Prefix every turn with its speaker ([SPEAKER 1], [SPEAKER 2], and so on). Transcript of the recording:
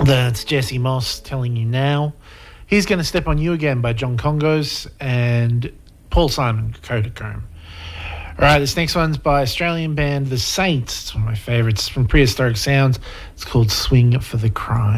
[SPEAKER 1] That's Jesse Moss telling you now. He's Going to Step on You Again by John Congos and Paul Simon, Kodachrome. All right, this next one's by Australian band The Saints. It's one of my favourites from Prehistoric Sounds. It's called Swing for the Crime.